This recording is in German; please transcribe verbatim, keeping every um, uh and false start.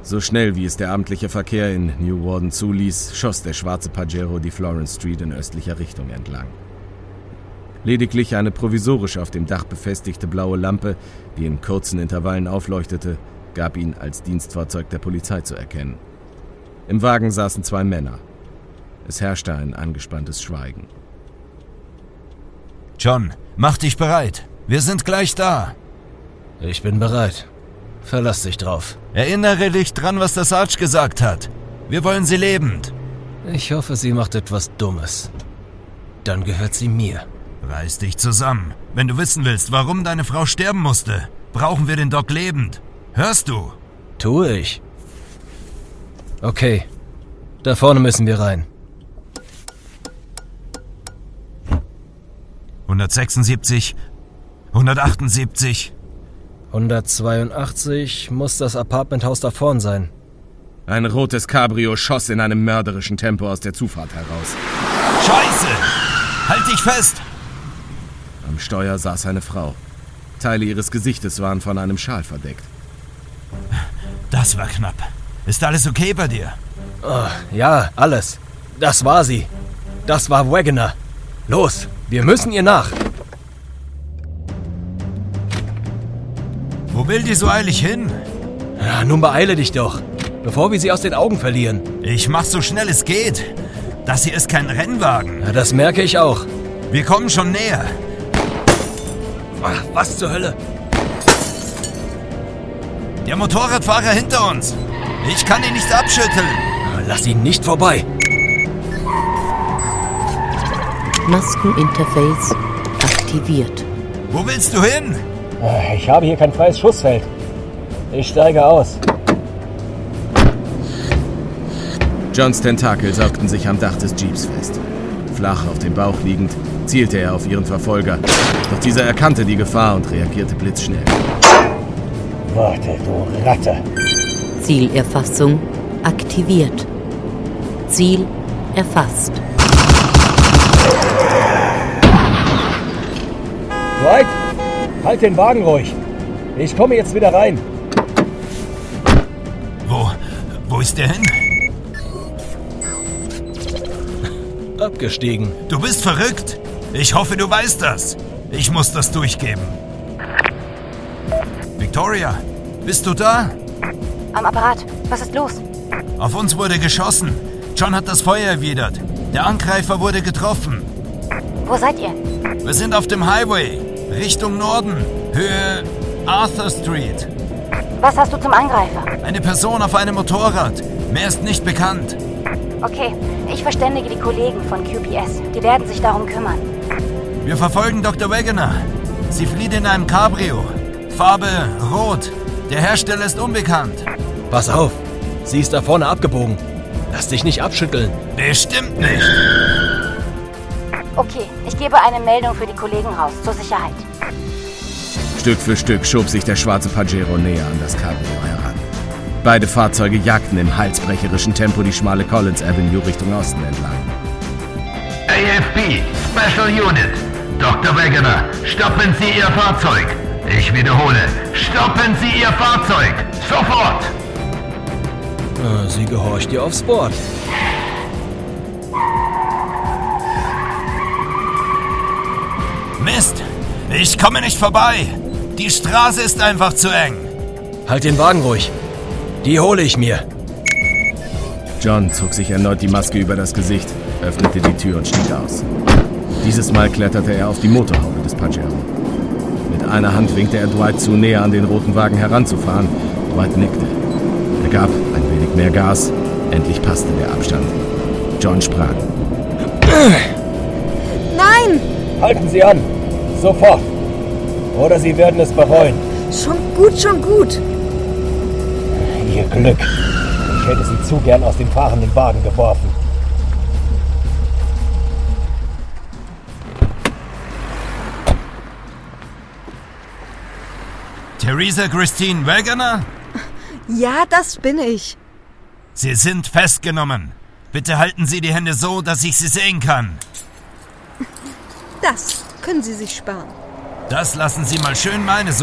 So schnell wie es der abendliche Verkehr in New Warden zuließ, schoss der schwarze Pajero die Florence Street in östlicher Richtung entlang. Lediglich eine provisorisch auf dem Dach befestigte blaue Lampe, die in kurzen Intervallen aufleuchtete, gab ihn als Dienstfahrzeug der Polizei zu erkennen. Im Wagen saßen zwei Männer. Es herrschte ein angespanntes Schweigen. John, mach dich bereit. Wir sind gleich da. Ich bin bereit. Verlass dich drauf. Erinnere dich dran, was der Sarge gesagt hat. Wir wollen sie lebend. Ich hoffe, sie macht etwas Dummes. Dann gehört sie mir. Reiß dich zusammen. Wenn du wissen willst, warum deine Frau sterben musste, brauchen wir den Doc lebend. Hörst du? Tue ich. Okay. Da vorne müssen wir rein. hundertsechsundsiebzig, hundertachtundsiebzig. hundertzweiundachtzig muss das Apartmenthaus da vorn sein. Ein rotes Cabrio schoss in einem mörderischen Tempo aus der Zufahrt heraus. Scheiße! Halt dich fest! Am Steuer saß eine Frau. Teile ihres Gesichtes waren von einem Schal verdeckt. Das war knapp. Ist alles okay bei dir? Oh, ja, alles. Das war sie. Das war Wagoner. Los, wir müssen ihr nach. Wo will die so eilig hin? Ja, nun beeile dich doch, bevor wir sie aus den Augen verlieren. Ich mach so schnell es geht. Das hier ist kein Rennwagen. Ja, das merke ich auch. Wir kommen schon näher. Ach, was zur Hölle? Der Motorradfahrer hinter uns. Ich kann ihn nicht abschütteln. Lass ihn nicht vorbei. Maskeninterface aktiviert. Wo willst du hin? Ich habe hier kein freies Schussfeld. Ich steige aus. Johns Tentakel saugten sich am Dach des Jeeps fest. Flach auf dem Bauch liegend, zielte er auf ihren Verfolger. Doch dieser erkannte die Gefahr und reagierte blitzschnell. Warte, du Ratte. Zielerfassung aktiviert. Ziel erfasst. Dwight, halt den Wagen ruhig. Ich komme jetzt wieder rein. Wo, wo ist der hin? Abgestiegen. Du bist verrückt. Ich hoffe, du weißt das. Ich muss das durchgeben. Victoria, bist du da? Am Apparat. Was ist los? Auf uns wurde geschossen. John hat das Feuer erwidert. Der Angreifer wurde getroffen. Wo seid ihr? Wir sind auf dem Highway. Richtung Norden. Höhe Arthur Street. Was hast du zum Angreifer? Eine Person auf einem Motorrad. Mehr ist nicht bekannt. Okay, ich verständige die Kollegen von Q P S. Die werden sich darum kümmern. Wir verfolgen Doktor Wagoner. Sie flieht in einem Cabrio. Farbe rot. Der Hersteller ist unbekannt. Pass auf, sie ist da vorne abgebogen. Lass dich nicht abschütteln. Bestimmt nicht. Okay, ich gebe eine Meldung für die Kollegen raus, zur Sicherheit. Stück für Stück schob sich der schwarze Pajero näher an das Cabrio heran. Beide Fahrzeuge jagten im halsbrecherischen Tempo die schmale Collins Avenue Richtung Osten entlang. A F B, Special Unit. Doktor Wagoner, stoppen Sie Ihr Fahrzeug. Ich wiederhole, stoppen Sie Ihr Fahrzeug. Sofort! Sie gehorcht dir aufs Wort. Mist! Ich komme nicht vorbei! Die Straße ist einfach zu eng! Halt den Wagen ruhig. Die hole ich mir. John zog sich erneut die Maske über das Gesicht, öffnete die Tür und stieg aus. Dieses Mal kletterte er auf die Motorhaube des Pajero. Mit einer Hand winkte er Dwight zu, näher an den roten Wagen heranzufahren. Dwight nickte. Er gab ein wenig mehr Gas. Endlich passte der Abstand. John sprang. Nein! Halten Sie an! Sofort! Oder Sie werden es bereuen. Schon gut, schon gut. Ihr Glück. Ich hätte Sie zu gern aus dem fahrenden Wagen geworfen. Theresa Christine Wagoner? Ja, das bin ich. Sie sind festgenommen. Bitte halten Sie die Hände so, dass ich Sie sehen kann. Das können Sie sich sparen. Das lassen Sie mal schön meine